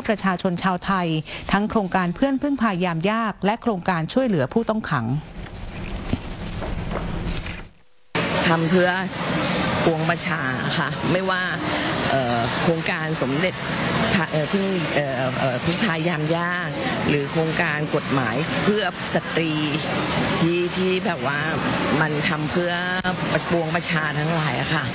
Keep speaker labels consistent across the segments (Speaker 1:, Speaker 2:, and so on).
Speaker 1: ประชาชนชาวไทยทั้งโครงการเพื่อนพึ่งพายามยากและโครงการช่วยเหลือผู้ต้องขัง
Speaker 2: ทำเพื่อปวงประชาค่ะไม่ว่าโครงการสมเด็จพึ่งพายามยากหรือโครงการกฎหมายเพื่อสตรีที่แบบว่ามันทำเพื่อปวงประชาทั้งหลายอะค่ะ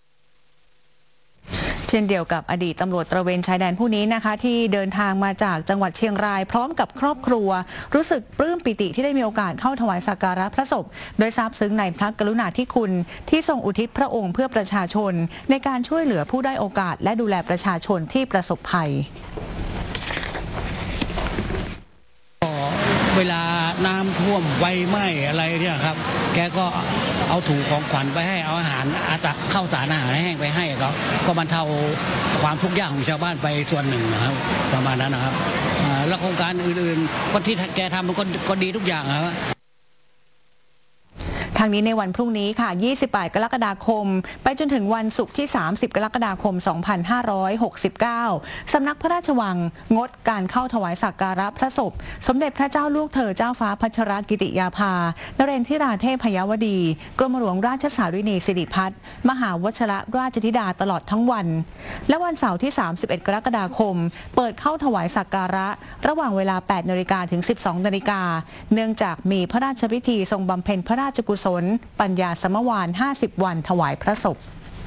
Speaker 1: เช่นเดียวกับอดีตตำรวจตระเวนชายแดนผู้นี้นะคะที่เดินทางมาจากจังหวัดเชียงรายพร้อมกับครอบครัวรู้สึกปลื้มปิติที่ได้มีโอกาสเข้าถวายสักการะพระศพโดยซาบซึ้งในพระกรุณาธิคุณที่ทรงอุทิศพระองค์เพื่อประชาชนในการช่วยเหลือผู้ด้อยโอกาสและดูแลประชาชนที่ประสบภัย
Speaker 3: เวลาน้ำท่วมไฟไหม้อะไรเนี่ยครับแกก็เอาถุงของขวัญไปให้เอาอาหารข้าวสารอาหารแห้งไปให้เขาก็บรรเทาความทุกข์ยากของชาวบ้านไปส่วนหนึ่งนะครับประมาณนั้นนะครับแล้วโครงการอื่นๆก็ที่แกทำมันก็ดีทุกอย่างครับ
Speaker 1: ทางนี้ในวันพรุ่งนี้ค่ะ28 กรกฎาคมไปจนถึงวันศุกร์ที่30 กรกฎาคม 2569สำนักพระราชวังงดการเข้าถวายสักการะพระศพสมเด็จพระเจ้าลูกเธอเจ้าฟ้าพัชรกิติยาภานเรนทิราเทพยวดีกรมหลวงราชสารินีสิริพัฒน์มหาวชิรราชธิดาตลอดทั้งวันและวันเสาร์ที่31 กรกฎาคมเปิดเข้าถวายสักการะระหว่างเวลา 8 นาฬิกาถึง 12 นาฬิกาเนื่องจากมีพระราชพิธีทรงบำเพ็ญพระราชกุศลปัญญาสมวาน50 วันถวายพระศพ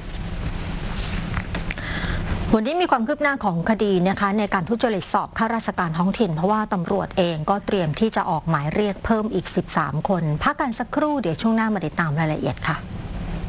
Speaker 4: วันนี้มีความคืบหน้าของคดีนะคะในการทุจริตสอบข้าราชการท้องถิ่นเพราะว่าตำรวจเองก็เตรียมที่จะออกหมายเรียกเพิ่มอีก13 คนพักกันสักครู่เดี๋ยวช่วงหน้ามาติดตามรายละเอียดค่ะ